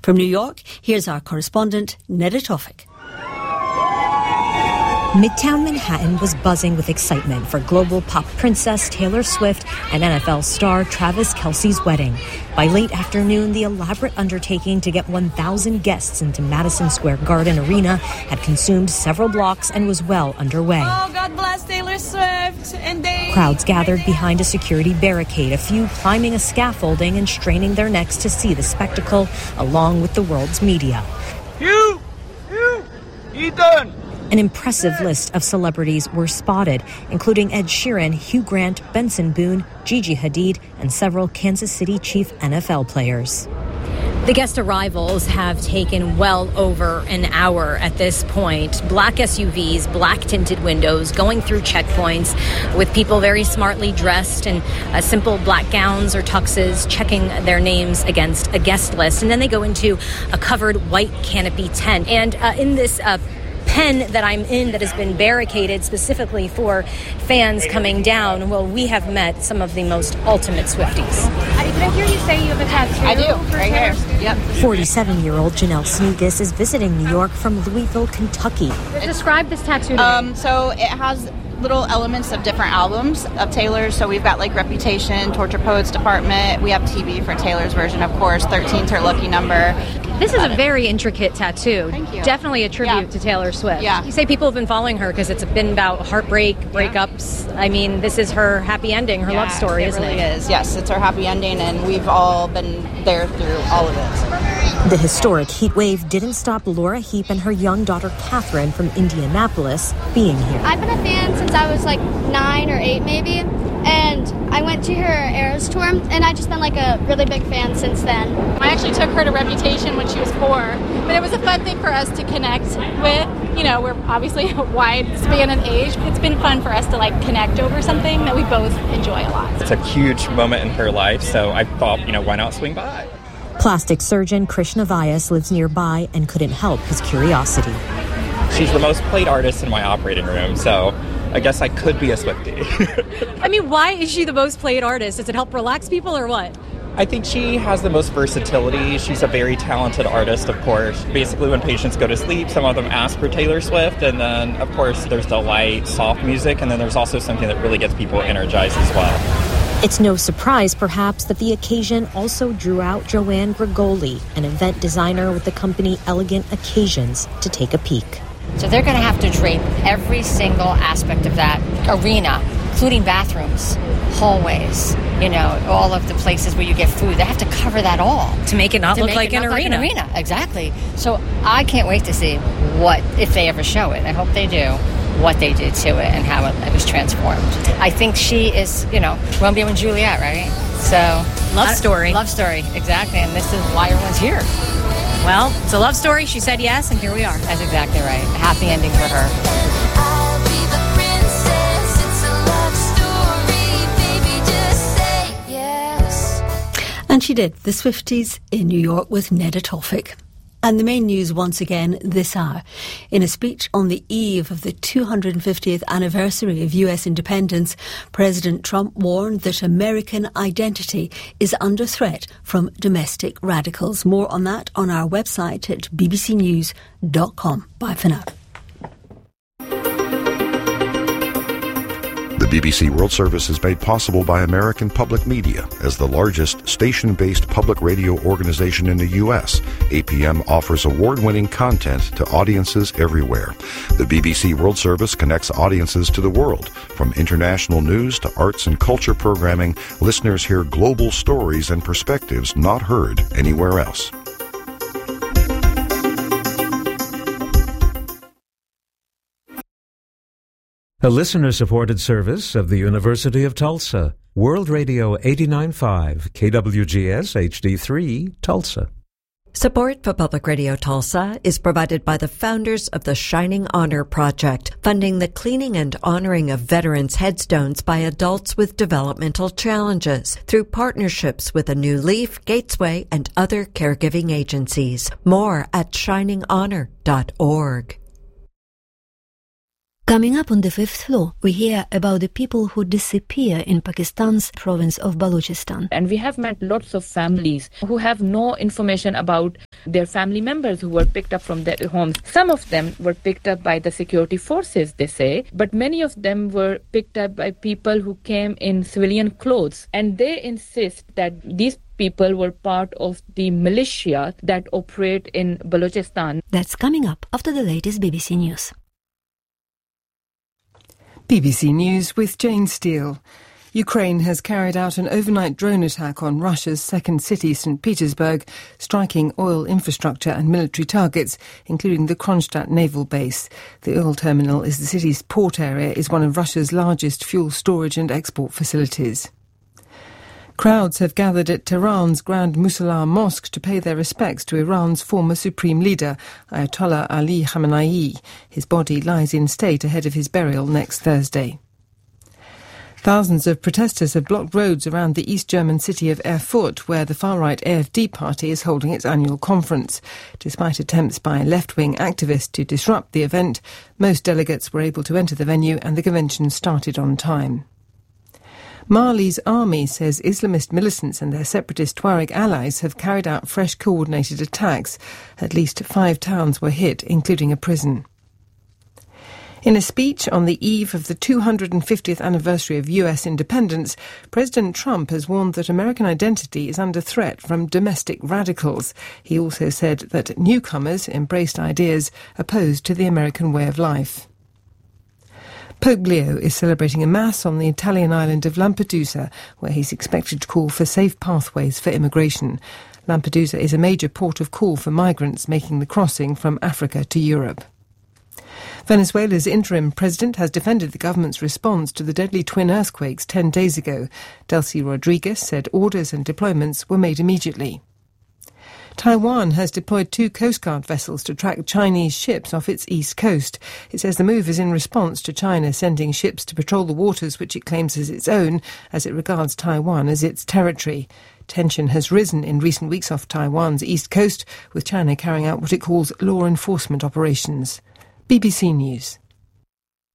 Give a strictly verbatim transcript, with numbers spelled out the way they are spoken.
From New York, here's our correspondent, Neda Tawfik. Midtown Manhattan was buzzing with excitement for global pop princess Taylor Swift and N F L star Travis Kelce's wedding. By late afternoon, the elaborate undertaking to get one thousand guests into Madison Square Garden Arena had consumed several blocks and was well underway. Oh, God bless Taylor Swift and Dave. Crowds gathered behind a security barricade, a few climbing a scaffolding and straining their necks to see the spectacle, along with the world's media. You! You! Ethan! An impressive list of celebrities were spotted, including Ed Sheeran, Hugh Grant, Benson Boone, Gigi Hadid, and several Kansas City Chiefs N F L players. The guest arrivals have taken well over an hour at this point. Black S U Vs, black tinted windows, going through checkpoints with people very smartly dressed in uh, simple black gowns or tuxes, checking their names against a guest list. And then they go into a covered white canopy tent. And uh, in this uh, pen that I'm in that has been barricaded specifically for fans coming down, well, we have met some of the most ultimate Swifties. Did I hear you say you have a tattoo? I do, right here. Yep. forty-seven-year-old Janelle Sneakus is visiting New York from Louisville, Kentucky. Describe this tattoo to me. Um, so it has little elements of different albums of Taylor's. So we've got like Reputation, Torture Poets Department. We have T V for Taylor's version, of course. thirteen's her lucky number. This is a very intricate tattoo. Thank you. Definitely a tribute Yeah. to Taylor Swift. Yeah. You say people have been following her because it's been about heartbreak, breakups. I mean, this is her happy ending, her Yeah, love story, it isn't really it? is. Yes, it's our happy ending, and we've all been there through all of it. The historic heat wave didn't stop Laura Heap and her young daughter Catherine from Indianapolis being here. I've been a fan since I was like nine or eight maybe, and I went to her Eras tour, and I've just been like a really big fan since then. I actually took her to Reputation when she was four, but it was a fun thing for us to connect with. You know, we're obviously a wide span of age. It's been fun for us to like connect over something that we both enjoy a lot. It's a huge moment in her life, so I thought, you know, why not swing by? Plastic surgeon Krishna Vyas lives nearby and couldn't help his curiosity. She's the most played artist in my operating room, so I guess I could be a Swiftie. I mean, why is she the most played artist? Does it help relax people or what? I think she has the most versatility. She's a very talented artist, of course. Basically, when patients go to sleep, some of them ask for Taylor Swift, and then, of course, there's the light, soft music, and then there's also something that really gets people energized as well. It's no surprise, perhaps, that the occasion also drew out Joanne Grigoli, an event designer with the company Elegant Occasions, to take a peek. So they're going to have to drape every single aspect of that arena, including bathrooms, hallways, you know, all of the places where you get food. They have to cover that all. To make it not to look make like it an not arena. Like an arena, exactly. So I can't wait to see what, if they ever show it, I hope they do, what they did to it and how it, it was transformed. I think she is, you know, Romeo and Juliet, right? So Love story. Love story, exactly. And this is why everyone's here. Well, it's a love story. She said yes, and here we are. That's exactly right. A happy ending for her. And she did. The Swifties in New York with Neda Tawfik. And the main news once again this hour. In a speech on the eve of the two hundred fiftieth anniversary of U S independence, President Trump warned that American identity is under threat from domestic radicals. More on that on our website at b b c news dot com. Bye for now. The B B C World Service is made possible by American Public Media. As the largest station-based public radio organization in the U S, A P M offers award-winning content to audiences everywhere. The B B C World Service connects audiences to the world. From international news to arts and culture programming, listeners hear global stories and perspectives not heard anywhere else. A listener-supported service of the University of Tulsa. World Radio eighty-nine point five, K W G S H D three, Tulsa. Support for Public Radio Tulsa is provided by the founders of the Shining Honor Project, funding the cleaning and honoring of veterans' headstones by adults with developmental challenges through partnerships with A New Leaf, Gatesway, and other caregiving agencies. More at shining honor dot org. Coming up on the fifth floor, we hear about the people who disappear in Pakistan's province of Balochistan. And we have met lots of families who have no information about their family members who were picked up from their homes. Some of them were picked up by the security forces, they say, but many of them were picked up by people who came in civilian clothes. And they insist that these people were part of the militia that operate in Balochistan. That's coming up after the latest B B C News. B B C News with Jane Steele. Ukraine has carried out an overnight drone attack on Russia's second city, Saint Petersburg, striking oil infrastructure and military targets, including the Kronstadt naval base. The oil terminal is the city's port area, is one of Russia's largest fuel storage and export facilities. Crowds have gathered at Tehran's Grand Musalla Mosque to pay their respects to Iran's former supreme leader, Ayatollah Ali Khamenei. His body lies in state ahead of his burial next Thursday. Thousands of protesters have blocked roads around the East German city of Erfurt, where the far-right A F D party is holding its annual conference. Despite attempts by left-wing activists to disrupt the event, most delegates were able to enter the venue and the convention started on time. Mali's army says Islamist militants and their separatist Tuareg allies have carried out fresh coordinated attacks. At least five towns were hit, including a prison. In a speech on the eve of the two hundred fiftieth anniversary of U S independence, President Trump has warned that American identity is under threat from domestic radicals. He also said that newcomers embraced ideas opposed to the American way of life. Pope Leo is celebrating a Mass on the Italian island of Lampedusa, where he's expected to call for safe pathways for immigration. Lampedusa is a major port of call for migrants making the crossing from Africa to Europe. Venezuela's interim president has defended the government's response to the deadly twin earthquakes ten days ago. Delcy Rodriguez said orders and deployments were made immediately. Taiwan has deployed two Coast Guard vessels to track Chinese ships off its east coast. It says the move is in response to China sending ships to patrol the waters which it claims as its own, as it regards Taiwan as its territory. Tension has risen in recent weeks off Taiwan's east coast, with China carrying out what it calls law enforcement operations. B B C News.